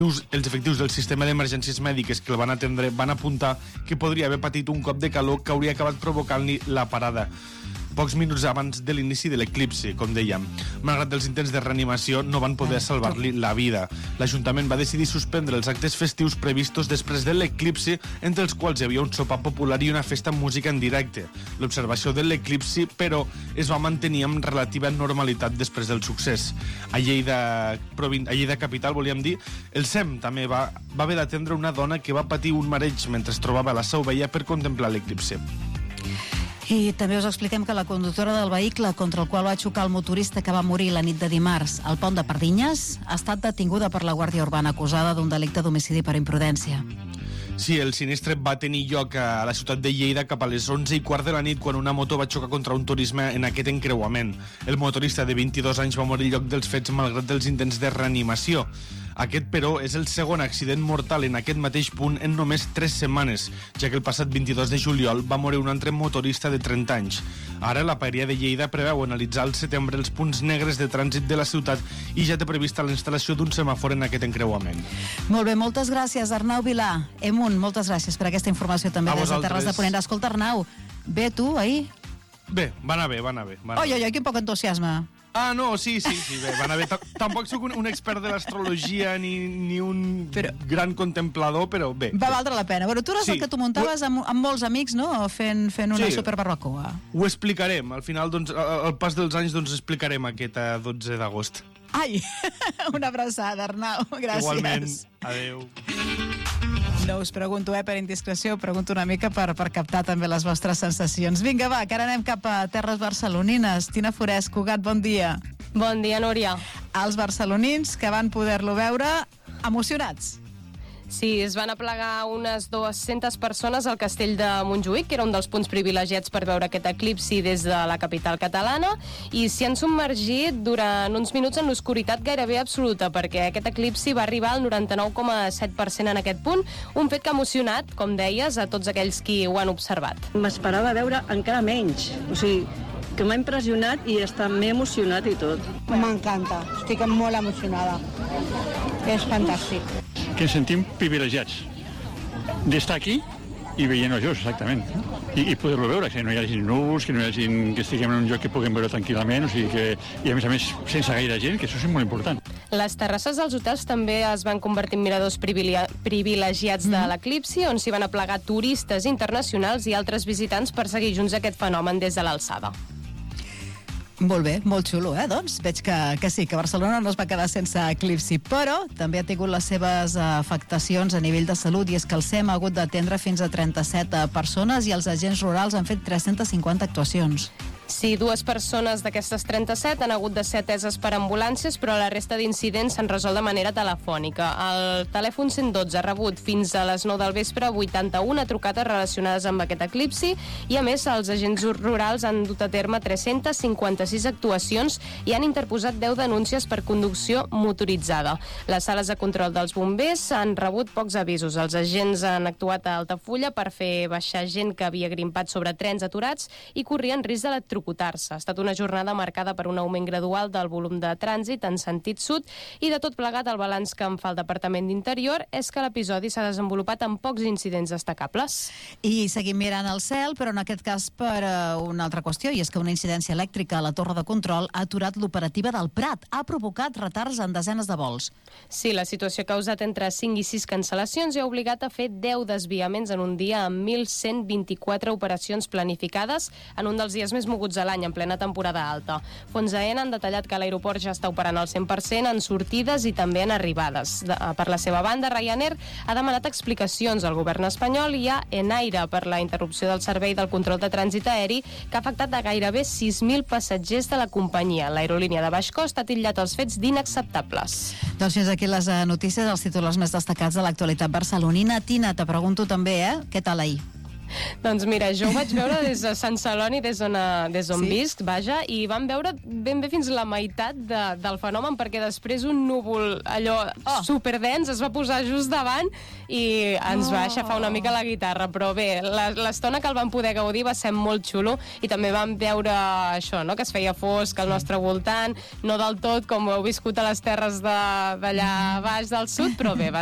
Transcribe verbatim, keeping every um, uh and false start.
Els efectius del sistema d'emergències mèdiques que el van atendre van apuntar que podria haver patit un cop de calor que hauria acabat provocant-li la parada pocs minuts abans de l'inici de l'eclipsi, com dèiem. Malgrat els intents de reanimació, no van poder salvar-li la vida. L'Ajuntament va decidir suspendre els actes festius previstos després de l'eclipsi, entre els quals hi havia un sopar popular i una festa amb música en directe. L'observació de l'eclipsi, però, es va mantenir amb relativa normalitat després del succés. A Lleida, a Lleida capital, volíem dir, el S E M també va, va haver d'atendre una dona que va patir un mareig mentre es trobava a la Seu Vella per contemplar l'eclipsi. I també us expliquem que la conductora del vehicle contra el qual va xocar el motorista que va morir la nit de dimarts al pont de Pardinyes ha estat detinguda per la Guàrdia Urbana acusada d'un delicte d'homicidi per imprudència. Sí, el sinistre va tenir lloc a la ciutat de Lleida cap a les onze i quart de la nit quan una moto va xocar contra un turisme en aquest encreuament. El motorista de vint-i-dos anys va morir al lloc dels fets malgrat els intents de reanimació. Aquest, però, és el segon accident mortal en aquest mateix punt en només tres setmanes, ja que el passat vint-i-dos de juliol va morir un altre motorista de trenta anys. Ara la paeria de Lleida preveu analitzar al setembre els punts negres de trànsit de la ciutat i ja té prevista la instal·lació d'un semàfor en aquest encreuament. Molt bé, moltes gràcies, Arnau Vilà. Emun, moltes gràcies per aquesta informació també des de Terres de Ponent. Escolta, Arnau, bé tu, ahir? Bé, va anar bé, va anar bé. Va anar oi, oi, oi, quin poc entusiasme. Ah, no, sí, sí, sí, bé, va anar bé. Tampoc soc un, un expert de l'astrologia ni, ni un però, gran contemplador, però bé. Va valdre la pena. Bueno, tu eres sí. el que tu muntaves amb, amb molts amics, no?, fent, fent una sí. superbarbacoa. Ho explicarem. Al final, doncs, al pas dels anys, doncs, explicarem aquest dotze d'agost. Ai, una abraçada, Arnau. Gràcies. Igualment. Adéu. No us pregunto, eh, per indiscreció, pregunto una mica per, per captar també les vostres sensacions. Vinga, va, que ara anem cap a terres barcelonines. Tina Forès, Cugat, bon dia. Bon dia, Núria. Els barcelonins que van poder-lo veure emocionats. Sí, es van aplegar unes dues-centes persones al castell de Montjuïc, que era un dels punts privilegiats per veure aquest eclipsi des de la capital catalana, i s'hi han submergit durant uns minuts en l'oscuritat gairebé absoluta, perquè aquest eclipsi va arribar al noranta-nou coma set per cent en aquest punt, un fet que ha emocionat, com deies, a tots aquells qui ho han observat. M'esperava veure encara menys, o sigui, que m'ha impressionat i està m'he emocionat i tot. M'encanta, estic molt emocionada. És fantàstic. Que ens sentim privilegiats d'estar aquí i veient els jocs, exactament. I, i poder-lo veure, que no hi hagi núvols, que no hi hagi, que estiguem en un lloc que puguem veure tranquil·lament, o sigui que, i a més a més sense gaire gent, que això és molt important. Les terrasses dels hotels també es van convertir en miradors privilegiats de l'eclipsi, on s'hi van aplegar turistes internacionals i altres visitants per seguir junts aquest fenomen des de l'alçada. Molt bé, molt xulo, eh? Doncs veig que, que sí, que Barcelona no es va quedar sense eclipsi, però també ha tingut les seves afectacions a nivell de salut, i és que el S E M ha hagut d'atendre fins a trenta-set persones i els agents rurals han fet tres-centes cinquanta actuacions. Sí, dues persones d'aquestes trenta-set han hagut de ser ateses per ambulàncies, però la resta d'incidents s'han resolt de manera telefònica. El telèfon cent dotze ha rebut fins a les nou del vespre vuitanta-una trucades relacionades amb aquest eclipsi i, a més, els agents rurals han dut a terme tres-centes cinquanta-sis actuacions i han interposat deu denúncies per conducció motoritzada. Les sales de control dels bombers han rebut pocs avisos. Els agents han actuat a Altafulla per fer baixar gent que havia grimpat sobre trens aturats i corrien risc d'electrocutar. Ha estat una jornada marcada per un augment gradual del volum de trànsit en sentit sud i, de tot plegat, el balanç que en fa el Departament d'Interior és que l'episodi s'ha desenvolupat amb pocs incidents destacables. I seguim mirant al cel, però en aquest cas per uh, una altra qüestió, i és que una incidència elèctrica a la torre de control ha aturat l'operativa del Prat. Ha provocat retards en desenes de vols. Sí, la situació ha causat entre cinc i sis cancel·lacions i ha obligat a fer deu desviaments en un dia amb mil cent vint-i-quatre operacions planificades en un dels dies més moguts a l'any en plena temporada alta. Fons Aena han detallat que l'aeroport ja està operant al cent per cent en sortides i també en arribades. De, per la seva banda, Ryanair ha demanat explicacions al govern espanyol i a Enaire per la interrupció del servei del control de trànsit aeri que ha afectat a gairebé sis mil passatgers de la companyia. L'aerolínia de baix cost ha titllat els fets d'inacceptables. Doncs fins aquí les notícies, els titulars més destacats de l'actualitat barcelonina. Tina, te pregunto també, eh? Què tal ahir? Doncs mira, jo ho vaig veure des de Sant Celoni, des d'on des d'on Sí? visc, vaja, i vam veure ben bé fins la meitat de, del fenomen, perquè després un núvol allò Oh. superdens es va posar just davant i ens va aixafar una mica la guitarra, però bé, la- l'estona que el vam poder gaudir va ser molt xulo i també vam veure això, no?, que es feia fosc al nostre voltant, no del tot com ho heu viscut a les terres de- d'allà baix del sud, però bé, va